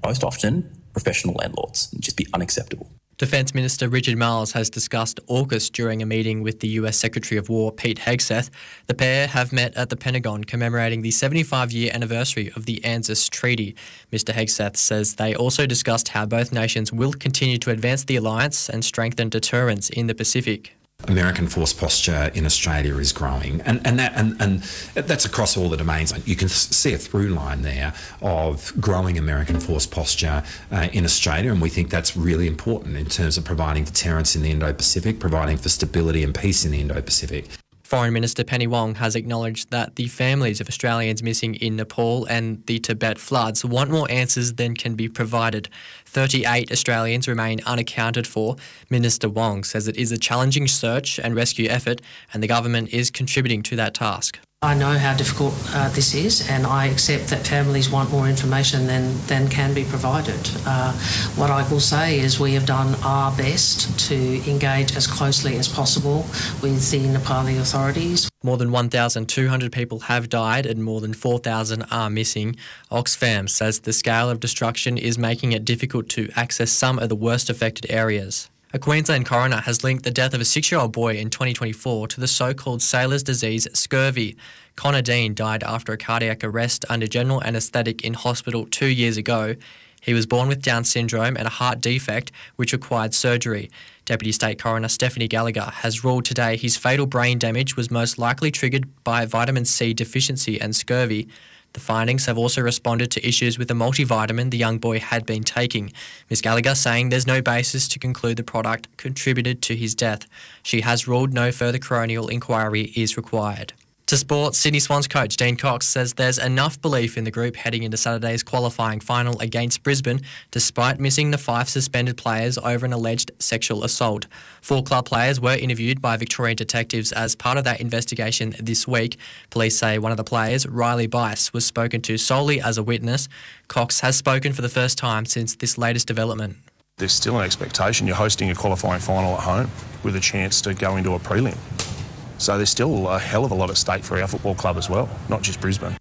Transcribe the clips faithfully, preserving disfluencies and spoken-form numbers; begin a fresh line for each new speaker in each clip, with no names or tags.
most often professional landlords. It'd just be unacceptable.
Defence Minister Richard Marles has discussed AUKUS during a meeting with the U S Secretary of War Pete Hegseth. The pair have met at the Pentagon commemorating the seventy-five-year anniversary of the ANZUS Treaty. Mister Hegseth says they also discussed how both nations will continue to advance the alliance and strengthen deterrence in the Pacific.
American force posture in Australia is growing, and and that and, and that's across all the domains. You can see a through line there of growing American force posture uh, in Australia, and we think that's really important in terms of providing deterrence in the Indo-Pacific, providing for stability and peace in the Indo-Pacific.
Foreign Minister Penny Wong has acknowledged that the families of Australians missing in Nepal and the Tibet floods want more answers than can be provided. thirty-eight Australians remain unaccounted for. Minister Wong says it is a challenging search and rescue effort, and the government is contributing to that task.
I know how difficult uh, this is, and I accept that families want more information than, than can be provided. Uh, what I will say is we have done our best to engage as closely as possible with the Nepali authorities.
More than one thousand two hundred people have died and more than four thousand are missing. Oxfam says the scale of destruction is making it difficult to access some of the worst affected areas. A Queensland coroner has linked the death of a six-year-old boy in twenty twenty-four to the so-called sailor's disease, scurvy. Connor Dean died after a cardiac arrest under general anaesthetic in hospital two years ago. He was born with Down syndrome and a heart defect, which required surgery. Deputy State Coroner Stephanie Gallagher has ruled today his fatal brain damage was most likely triggered by vitamin C deficiency and scurvy. The findings have also responded to issues with the multivitamin the young boy had been taking. Miz Gallagher saying there's no basis to conclude the product contributed to his death. She has ruled no further coronial inquiry is required. To sport, Sydney Swans coach Dean Cox says there's enough belief in the group heading into Saturday's qualifying final against Brisbane, despite missing the five suspended players over an alleged sexual assault. Four club players were interviewed by Victorian detectives as part of that investigation this week. Police say one of the players, Riley Bice, was spoken to solely as a witness. Cox has spoken for the first time since this latest development.
There's still an expectation. You're hosting a qualifying final at home with a chance to go into a prelim. So there's still a hell of a lot at stake for our football club as well, not just Brisbane.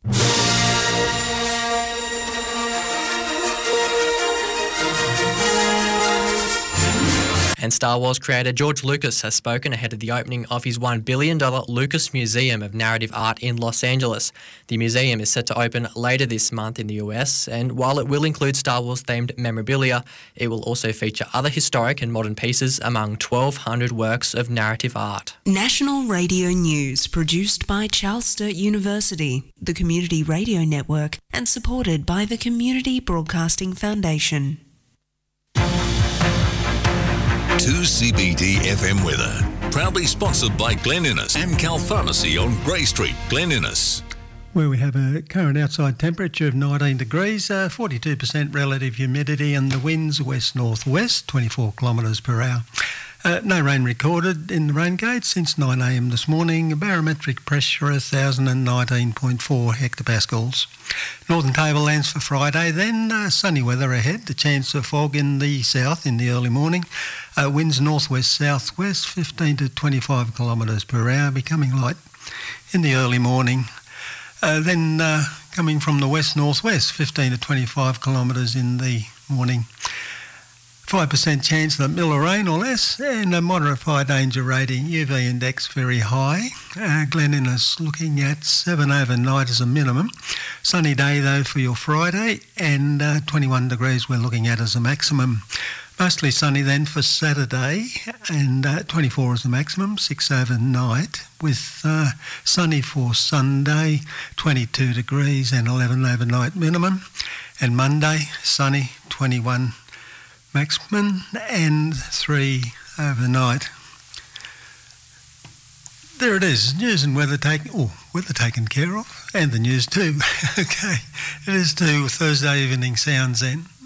And Star Wars creator George Lucas has spoken ahead of the opening of his one billion dollars Lucas Museum of Narrative Art in Los Angeles. The museum is set to open later this month in the U S, and while it will include Star Wars-themed memorabilia, it will also feature other historic and modern pieces among twelve hundred works of narrative art.
National Radio News, produced by Charles Sturt University, the Community Radio Network, and supported by the Community Broadcasting Foundation.
two C B D F M weather. Proudly sponsored by Glen Innes and Cal Pharmacy on Grey Street, Glen Innes.
Where we have a current outside temperature of nineteen degrees, uh, forty-two percent relative humidity, and the winds west-northwest, twenty-four kilometres per hour. Uh, no rain recorded in the rain gauge since nine a m this morning. Barometric pressure one thousand nineteen point four hectopascals. Northern Tablelands for Friday, then uh, sunny weather ahead. The chance of fog in the south in the early morning. Uh, winds northwest-southwest, fifteen to twenty-five kilometres per hour, becoming light in the early morning. Uh, then uh, coming from the west-northwest, fifteen to twenty-five kilometres in the morning. five percent chance of Miller rain or less, and a moderate high danger rating. U V index very high. Uh, Glen Innes looking at seven overnight as a minimum. Sunny day though for your Friday, and uh, twenty-one degrees we're looking at as a maximum. Mostly sunny then for Saturday, and uh, twenty-four as the maximum, six overnight, with uh, sunny for Sunday, twenty-two degrees and eleven overnight minimum. And Monday, sunny, twenty-one maximum and three overnight. There it is, news and weather taken, oh, weather taken care of, and the news too. Okay, it is to Thursday evening sounds then.